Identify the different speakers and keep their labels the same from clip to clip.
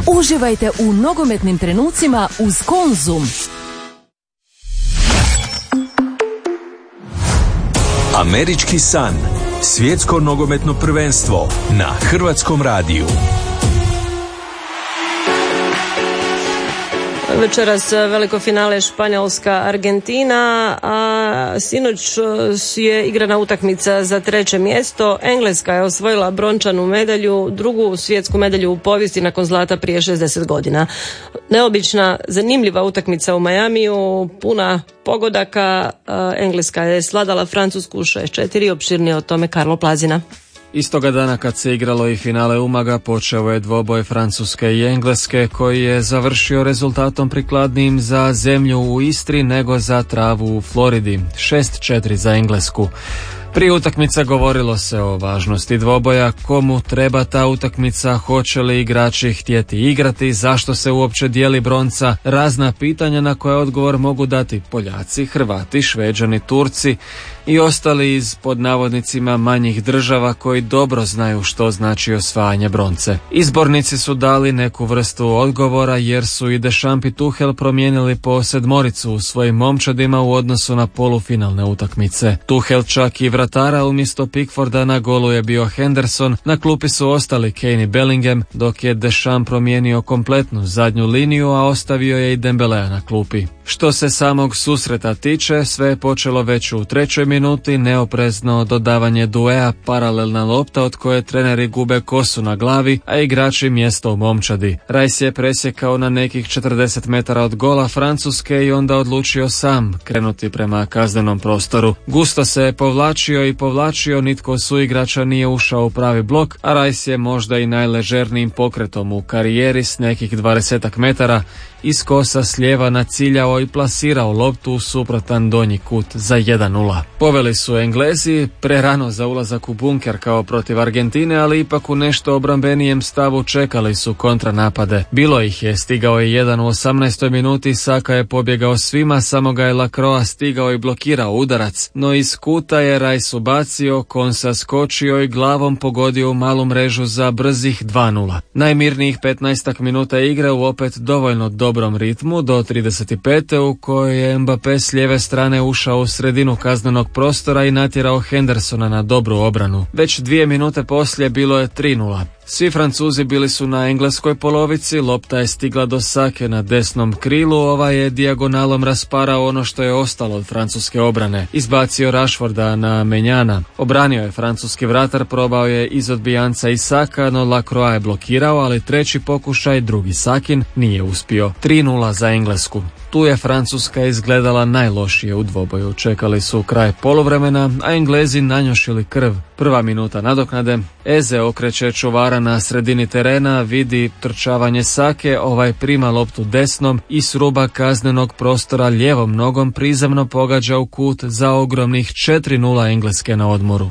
Speaker 1: Uživajte u nogometnim trenucima uz Konzum.
Speaker 2: Američki san. Svjetsko nogometno prvenstvo na Hrvatskom radiju.
Speaker 3: Večeras veliko finale Španjolska-Argentina, a sinoć je igrana utakmica za 3. mjesto. Engleska je osvojila brončanu medalju, drugu svjetsku medalju u povijesti nakon zlata prije 60 godina. Neobična, zanimljiva utakmica u Majamiju, puna pogodaka. Engleska je sladala Francusku 6-4, opširnije o tome Karlo Plazina.
Speaker 4: Istoga dana kad se igralo i finale Umaga, počeo je dvoboj Francuske i Engleske koji je završio rezultatom prikladnijim za zemlju u Istri nego za travu u Floridi, 6-4 za Englesku. Prije utakmice govorilo se o važnosti dvoboja, komu treba ta utakmica, hoće li igrači htjeti igrati, zašto se uopće dijeli bronca, razna pitanja na koje odgovor mogu dati Poljaci, Hrvati, Šveđani, Turci i ostali iz pod navodnicima manjih država koji dobro znaju što znači osvajanje bronce. Izbornici su dali neku vrstu odgovora jer su i Deschamps i Tuchel promijenili po 7 u svojim momčadima u odnosu na polufinalne utakmice. Tuchel čak i vratara umjesto Pickforda, na golu je bio Henderson, na klupi su ostali Kane i Bellingham, dok je Deschamps promijenio kompletnu zadnju liniju, a ostavio je i Dembelea na klupi. Što se samog susreta tiče, sve je počelo već u 3. minuti, neoprezno dodavanje duea, paralelna lopta od koje treneri gube kosu na glavi, a igrači mjesto u momčadi. Rice je presjekao na nekih 40 metara od gola Francuske i onda odlučio sam krenuti prema kaznenom prostoru. Gusto se je povlačio, nitko suigrača nije ušao u pravi blok, a Rice je možda i najležernijim pokretom u karijeri s nekih 20 metara iz kosa s lijeva naciljao i plasirao loptu u suprotan donji kut za 1-0. Poveli su Englezi, prerano za ulazak u bunker kao protiv Argentine, ali ipak u nešto obrambenijem stavu čekali su kontranapade. Bilo ih je, stigao je jedan u 18. minuti, Saka je pobjegao svima, samo ga je Lacroix stigao i blokirao udarac, no iz kuta je Rice ubacio, Konsa skočio i glavom pogodio u malu mrežu za brzih 2-0. Najmirnijih 15 minuta igre u opet dovoljno dobrom ritmu do 35. u kojoj je Mbappé s lijeve strane ušao u sredinu kaznenog prostora i natjerao Hendersona na dobru obranu. Već 2 minute poslije bilo je 3-0. Svi Francuzi bili su na engleskoj polovici, lopta je stigla do Sake na desnom krilu, ovaj je dijagonalom rasparao ono što je ostalo od francuske obrane. Izbacio Rashforda na Menjana. Obranio je francuski vratar, probao je iz odbijanca i Saka, no Lacroix je blokirao, ali treći pokušaj, drugi Sakin, nije uspio. 3-0 za Englesku. Tu je Francuska izgledala najlošije u dvoboju. Čekali su kraj poluvremena, a Englezi nanjošili krv. Prva minuta nadoknade. Eze okreće čuvara na sredini terena, vidi trčavanje Sake, ovaj prima loptu desnom i s ruba kaznenog prostora lijevom nogom prizemno pogađa u kut za ogromnih 4-0 Engleske na odmoru.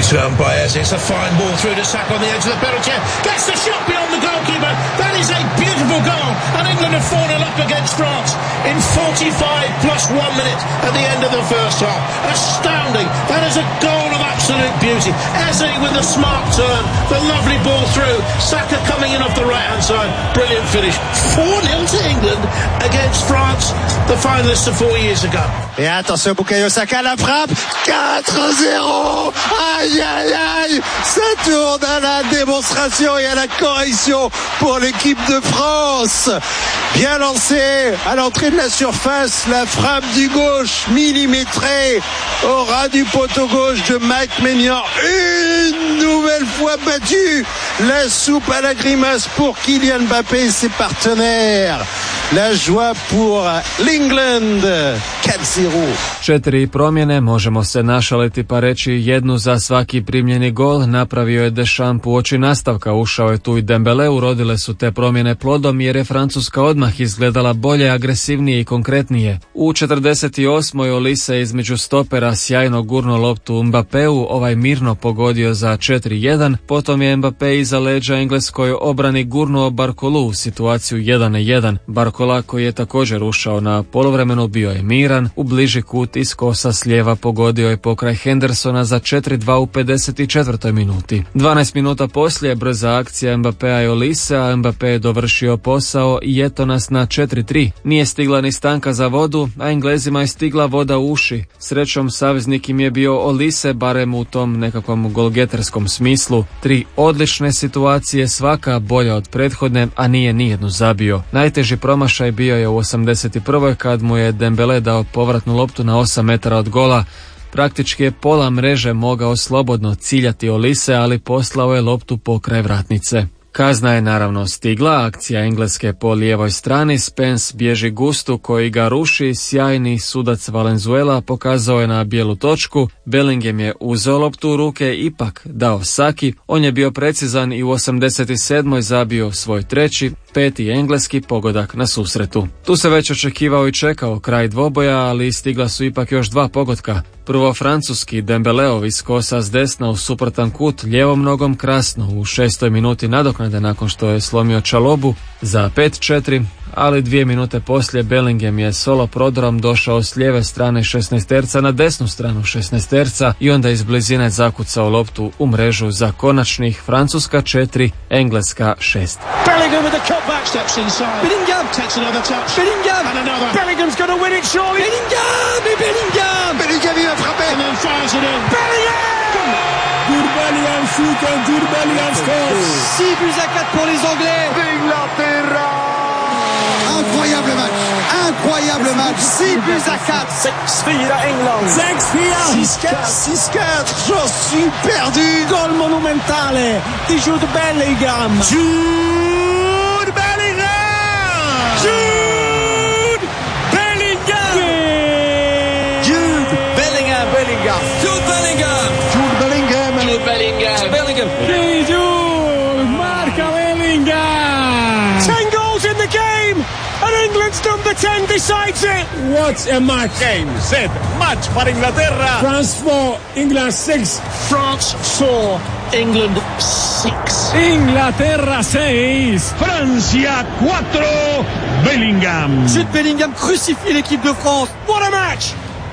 Speaker 5: And England have fallen up against France in 45 plus 1 minute at the end of the first half. Astounding. That is a goal of absolute beauty. Eze with a smart turn, the lovely ball through. Saka coming in off the right hand side. Brilliant finish. 4-0 to England against France, the finalists of 4 years ago.
Speaker 6: Et attention, Bukayo Saka, la frappe, 4-0. Aïe, aïe, aïe. Ça tourne à la démonstration et à la correction pour l'équipe de France. Bien lancé à l'entrée de la surface, la frappe du gauche millimétrée au ras du poteau gauche de Mike Maignan. Une nouvelle fois battue. La soupe à la grimace pour Kylian Mbappé et ses partenaires. La joie pour l'England. 4-0.
Speaker 4: 4 promjene, možemo se našaliti pa reći jednu za svaki primljeni gol, napravio je Deschamps uoči nastavka, ušao je tu i Dembele, urodile su te promjene plodom jer je Francuska odmah izgledala bolje, agresivnije i konkretnije. U 48. Olise između stopera sjajno gurno loptu Mbappeu, ovaj mirno pogodio za 4-1, potom je Mbappé iza leđa engleskoj obrani gurnuo Barkolu u situaciju 1-1. Barkola, koji je također ušao na poluvremenu, bio je miran, u bliži kut iz kosa s lijeva pogodio je pokraj Hendersona za 4-2 u 54. minuti. 12 minuta poslije brza akcija Mbappéa i Olise, a Mbappé je dovršio posao i eto nas na 4-3. Nije stigla ni stanka za vodu, a Englezima je stigla voda u uši. Srećom saveznik im je bio Olise, barem u tom nekakvom golgeterskom smislu. 3 odlične situacije, svaka bolja od prethodne, a nije nijednu zabio. Najteži promašaj bio je u 81. kad mu je Dembele dao povratnu loptu na 8 metara od gola. Praktički je pola mreže mogao slobodno ciljati Olise, ali poslao je loptu pokraj vratnice. Kazna je naravno stigla, akcija Engleske po lijevoj strani, Spence bježi Gustu koji ga ruši, sjajni sudac Valenzuela pokazao je na bijelu točku, Bellingham je uzeo loptu u ruke, ipak dao Saki, on je bio precizan i u 87. zabio svoj treći, 5. engleski pogodak na susretu. Tu se već očekivao i čekao kraj dvoboja, ali stigla su ipak još 2 pogotka. Prvo francuski Dembeleov iz kosa s desna u suprotan kut, lijevom nogom krasno u 6. minuti nadoknade nakon što je slomio Čalobu za 5-4, ali 2 minute poslije Bellingham je solo prodorom došao s lijeve strane 16-terca na desnu stranu 16-terca i onda iz blizine zakucao loptu u mrežu za konačnih Francuska 4, Engleska 6.
Speaker 5: Bellingham with the cutback steps inside. Bellingham takes another touch. Bellingham and another. Bellingham's going to win it surely. Bellingham il va frapper and then fires it in. Bellingham!
Speaker 7: Bellingham shoot and Bellingham scores.
Speaker 8: 6 buts à 4 pour les Anglais.
Speaker 6: Inglaterra! Incroyable match, 6 buts à 4.
Speaker 7: 6-4 England.
Speaker 6: 6-4, j'en suis perdu.
Speaker 7: Gol monumentale di Jude Bellingham.
Speaker 5: Jude Bellingham!
Speaker 7: Jude Bellingham.
Speaker 8: Jude Bellingham.
Speaker 7: Marca Bellingham.
Speaker 5: 10 goals in the game, and England's number 10 decides it.
Speaker 7: What a match.
Speaker 5: Game, set, match para Inglaterra.
Speaker 7: France 4, England 6.
Speaker 5: France 4, England 6.
Speaker 7: Inglaterra 6.
Speaker 5: Francia 4, Bellingham.
Speaker 8: Jude Bellingham crucifie l'équipe de France.
Speaker 5: What a match!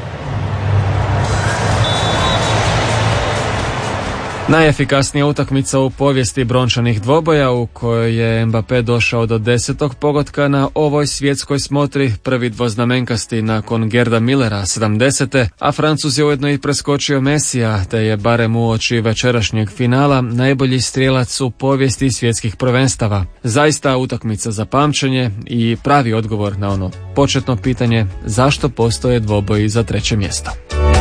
Speaker 4: Najefikasnija utakmica u povijesti brončanih dvoboja u kojoj je Mbappé došao do 10. pogotka na ovoj svjetskoj smotri, prvi dvoznamenkasti nakon Gerda Millera 70. a Francuz je ujedno i preskočio Messija, te je barem uoči večerašnjeg finala najbolji strijelac u povijesti svjetskih prvenstava. Zaista utakmica za pamćenje i pravi odgovor na ono početno pitanje zašto postoje dvoboji za 3. mjesto.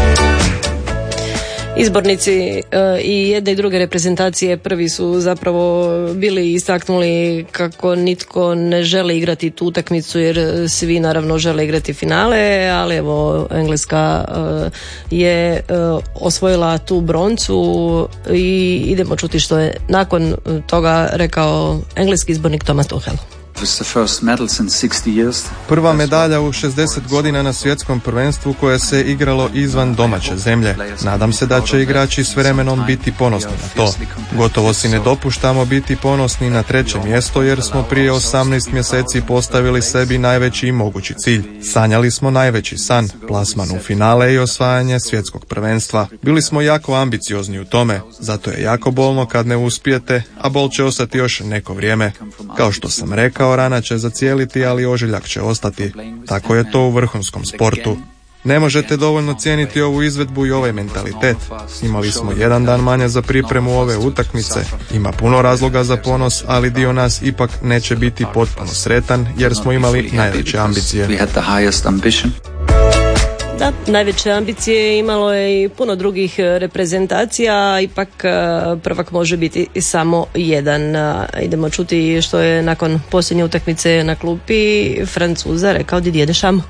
Speaker 3: Izbornici i jedne i druge reprezentacije prvi su zapravo bili istaknuli kako nitko ne želi igrati tu utakmicu jer svi naravno žele igrati finale, ali evo Engleska je osvojila tu broncu i idemo čuti što je nakon toga rekao engleski izbornik Thomas Tuchel.
Speaker 9: Prva medalja u 60 godina na svjetskom prvenstvu koje se igralo izvan domaće zemlje. Nadam se da će igrači s vremenom biti ponosni na to. Gotovo si ne dopuštamo biti ponosni na 3. mjesto jer smo prije 18 mjeseci postavili sebi najveći mogući cilj. Sanjali smo najveći san, plasman u finale i osvajanje svjetskog prvenstva. Bili smo jako ambiciozni u tome, zato je jako bolno kad ne uspijete, a bol će ostati još neko vrijeme. Kao što sam rekao, rana će zacijeliti, ali ožiljak će ostati. Tako je to u vrhunskom sportu. Ne možete dovoljno cijeniti ovu izvedbu i ovaj mentalitet. Imali smo 1 dan manje za pripremu ove utakmice. Ima puno razloga za ponos, ali dio nas ipak neće biti potpuno sretan jer smo imali najveće ambicije.
Speaker 3: Da, najveće ambicije imalo je i puno drugih reprezentacija, ipak prvak može biti samo jedan. Idemo čuti što je nakon posljednje utakmice na klupi Francuza rekao Didier Deschamps.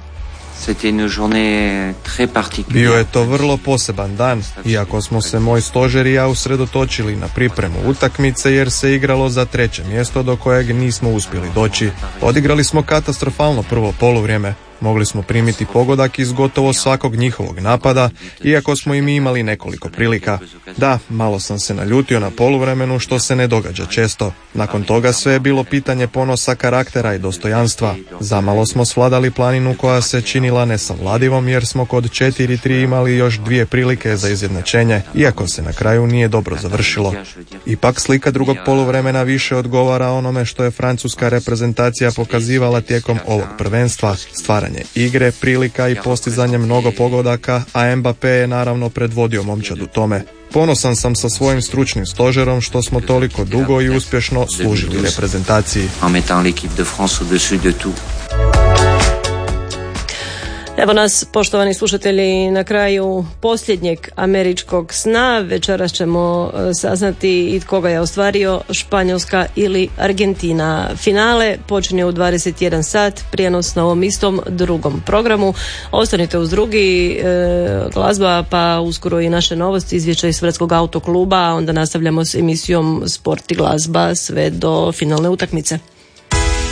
Speaker 9: Bio je to vrlo poseban dan, iako smo se moj stožer i ja usredotočili na pripremu utakmice jer se igralo za 3. mjesto do kojeg nismo uspjeli doći. Odigrali smo katastrofalno prvo poluvrijeme. Mogli smo primiti pogodak iz gotovo svakog njihovog napada, iako smo i mi imali nekoliko prilika. Da, malo sam se naljutio na poluvremenu, što se ne događa često. Nakon toga sve je bilo pitanje ponosa, karaktera i dostojanstva. Zamalo smo svladali planinu koja se činila nesavladivom, jer smo kod 4-3 imali još 2 prilike za izjednačenje, iako se na kraju nije dobro završilo. Ipak slika drugog poluvremena više odgovara onome što je francuska reprezentacija pokazivala tijekom ovog prvenstva. Stvaranje igre, prilika i postizanje mnogo pogodaka, a Mbappé je naravno predvodio momčad u tome. Ponosan sam sa svojim stručnim stožerom što smo toliko dugo i uspješno služili reprezentaciji.
Speaker 3: Evo nas, poštovani slušatelji, na kraju posljednjeg američkog sna. Večeras ćemo saznati i tko ga je ostvario, Španjolska ili Argentina. Finale počinje u 21 sat, prijenos na ovom istom drugom programu. Ostanite uz drugi, glazba, pa uskoro i naše novosti, izvješća iz Hrvatskog autokluba, a onda nastavljamo s emisijom Sport i glazba sve do finalne utakmice.